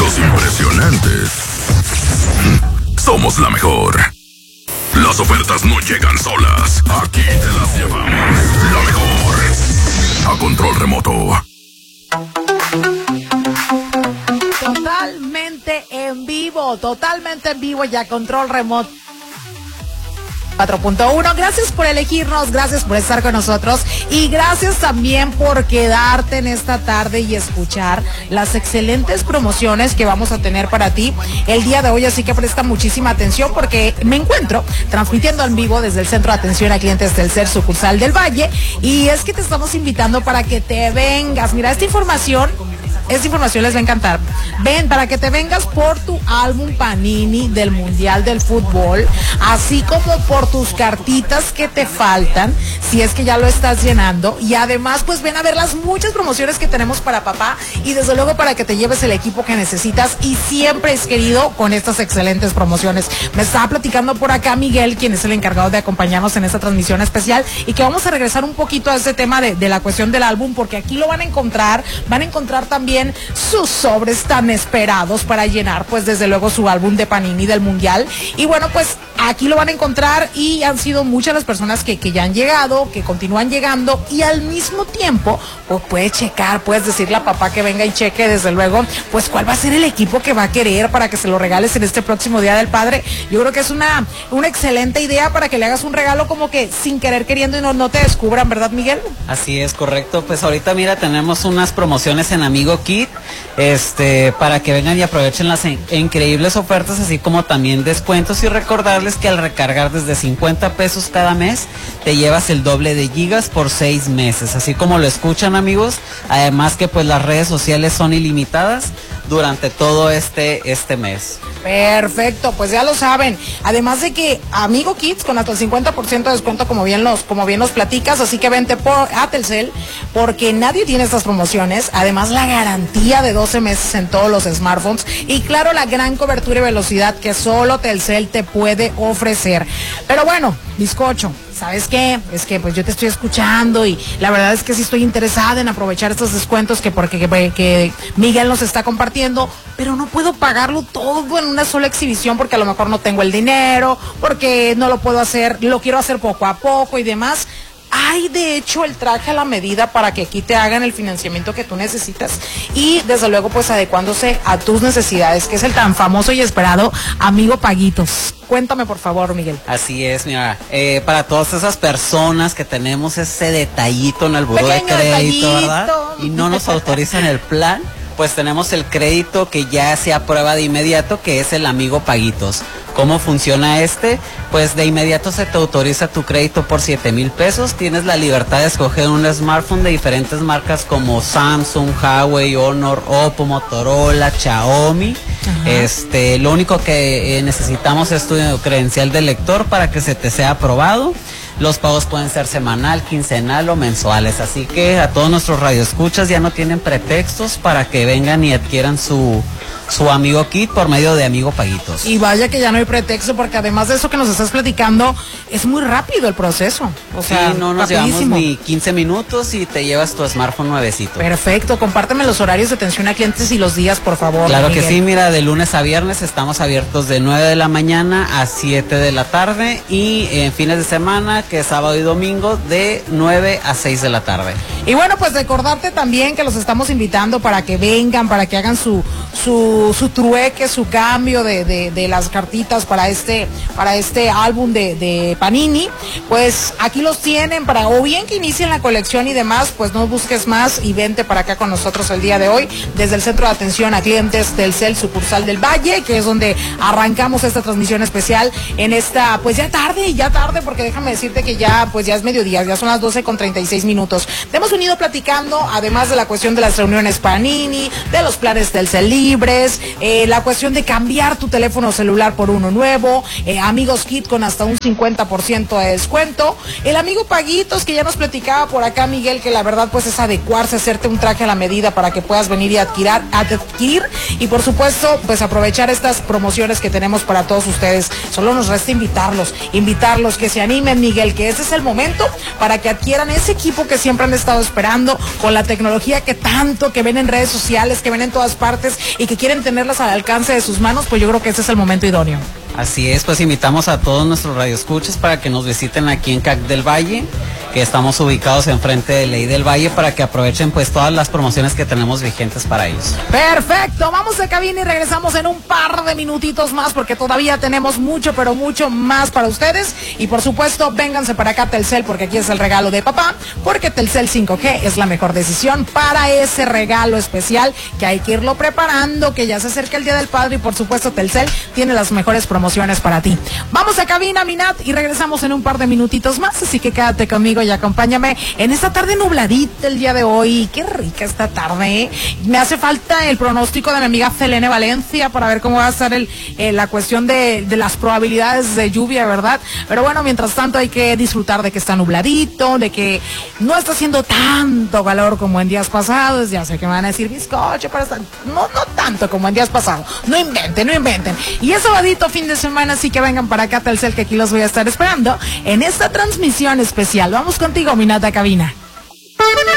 Los impresionantes. Somos la mejor. Las ofertas no llegan solas. Aquí te las llevamos. La mejor. A control remoto. Totalmente en vivo y a control remoto. 4.1, gracias por elegirnos, gracias por estar con nosotros y gracias también por quedarte en esta tarde y escuchar las excelentes promociones que vamos a tener para ti el día de hoy, así que presta muchísima atención porque me encuentro transmitiendo en vivo desde el Centro de Atención a Clientes Telcel sucursal del Valle y es que te estamos invitando para que te vengas. Mira, esta información les va a encantar. Ven, para que te vengas por tu álbum Panini del Mundial del Fútbol, así como por tus cartitas que te faltan, si es que ya lo estás llenando. Y además, pues ven a ver las muchas promociones que tenemos para papá y desde luego para que te lleves el equipo que necesitas y siempre es querido con estas excelentes promociones. Me estaba platicando por acá Miguel, quien es el encargado de acompañarnos en esta transmisión especial y que vamos a regresar un poquito a ese tema de la cuestión del álbum, porque aquí lo van a encontrar también sus sobres tan esperados para llenar, pues desde luego su álbum de Panini del Mundial. Y bueno, pues aquí lo van a encontrar y han sido muchas las personas que ya han llegado, que continúan llegando y al mismo tiempo, pues puedes checar, puedes decirle a papá que venga y cheque desde luego, pues cuál va a ser el equipo que va a querer para que se lo regales en este próximo Día del Padre. Yo creo que es una excelente idea para que le hagas un regalo como que sin querer queriendo y no te descubran, ¿verdad, Miguel? Así es, correcto. Pues ahorita mira, tenemos unas promociones en Amigo Kit, para que vengan y aprovechen las increíbles ofertas, así como también descuentos, y recordarles que al recargar desde 50 pesos cada mes, te llevas el doble de gigas por 6 meses, así como lo escuchan, amigos. Además que pues las redes sociales son ilimitadas durante todo este mes. Perfecto, pues ya lo saben. Además de que Amigo Kids con hasta el 50% de descuento, como bien nos platicas, así que vente a Telcel porque nadie tiene estas promociones. Además la garantía de 12 meses en todos los smartphones y claro, la gran cobertura y velocidad que solo Telcel te puede ofrecer. Pero bueno, bizcocho, ¿sabes qué? Es que pues yo te estoy escuchando y la verdad es que sí estoy interesada en aprovechar estos descuentos que Miguel nos está compartiendo, pero no puedo pagarlo todo en una sola exhibición porque a lo mejor no tengo el dinero, porque no lo puedo hacer, lo quiero hacer poco a poco y demás. Hay de hecho el traje a la medida para que aquí te hagan el financiamiento que tú necesitas y desde luego pues adecuándose a tus necesidades, que es el tan famoso y esperado Amigo Paguitos. Cuéntame por favor, Miguel. Así es, mira, para todas esas personas que tenemos ese detallito en el buró de crédito, detallito, ¿verdad? Y no nos autorizan el plan, pues tenemos el crédito que ya se aprueba de inmediato, que es el Amigo Paguitos. ¿Cómo funciona este? Pues de inmediato se te autoriza tu crédito por 7,000 pesos. Tienes la libertad de escoger un smartphone de diferentes marcas como Samsung, Huawei, Honor, Oppo, Motorola, Xiaomi. Lo único que necesitamos es tu credencial de lector para que se te sea aprobado. Los pagos pueden ser semanal, quincenal o mensuales, así que a todos nuestros radioescuchas ya no tienen pretextos para que vengan y adquieran su Amigo Kit por medio de Amigo Paguitos. Y vaya que ya no hay pretexto, porque además de eso que nos estás platicando, es muy rápido el proceso. O sea, sí, no nos llevamos ni 15 minutos y te llevas tu smartphone nuevecito. Perfecto, compárteme los horarios de atención a clientes y los días, por favor. Claro Miguel. que sí, mira, de lunes a viernes estamos abiertos de 9 de la mañana a 7 de la tarde y en fines de semana, que es sábado y domingo, de 9 a 6 de la tarde. Y bueno, pues recordarte también que los estamos invitando para que vengan, para que hagan su trueque, su cambio de las cartitas para este álbum de Panini. Pues aquí los tienen para, o bien que inicien la colección y demás, pues no busques más y vente para acá con nosotros el día de hoy desde el Centro de Atención a Clientes Telcel sucursal del Valle, que es donde arrancamos esta transmisión especial en esta, pues ya tarde, porque déjame decirte que ya es mediodía, ya son las 12:36. Te hemos venido platicando, además de la cuestión de las reuniones Panini, de los planes Telcel libres, la cuestión de cambiar tu teléfono celular por uno nuevo, Amigos Kit con hasta un 50% de descuento, el Amigo Paguitos que ya nos platicaba por acá Miguel, que la verdad pues es adecuarse, hacerte un traje a la medida para que puedas venir y adquirir y por supuesto pues aprovechar estas promociones que tenemos para todos ustedes. Solo nos resta invitarlos que se animen, Miguel, que ese es el momento para que adquieran ese equipo que siempre han estado esperando, con la tecnología que ven en redes sociales, que ven en todas partes y que quieren tenerlas al alcance de sus manos, pues yo creo que ese es el momento idóneo. Así es, pues invitamos a todos nuestros radioescuchas para que nos visiten aquí en CAC del Valle, que estamos ubicados enfrente de Ley del Valle, para que aprovechen pues todas las promociones que tenemos vigentes para ellos. Perfecto, vamos a cabina y regresamos en un par de minutitos más porque todavía tenemos mucho, pero mucho más para ustedes. Y por supuesto, vénganse para acá Telcel, porque aquí es el regalo de papá, porque Telcel 5G es la mejor decisión para ese regalo especial que hay que irlo preparando, que ya se acerca el Día del Padre y por supuesto Telcel tiene las mejores promociones para ti. Vamos a cabina, Minat, y regresamos en un par de minutitos más, así que quédate conmigo y acompáñame en esta tarde nubladita el día de hoy. Qué rica esta tarde, ¿eh? Me hace falta el pronóstico de mi amiga Selene Valencia para ver cómo va a estar la cuestión de las probabilidades de lluvia, ¿verdad? Pero bueno, mientras tanto hay que disfrutar de que está nubladito, de que no está haciendo tanto calor como en días pasados. Ya sé que me van a decir bizcocho, pero no tanto como en días pasados. No inventen. Y es sabadito, fin de semana, así que vengan para acá Telcel, que aquí los voy a estar esperando en esta transmisión especial. Vamos contigo, Minata Cabina.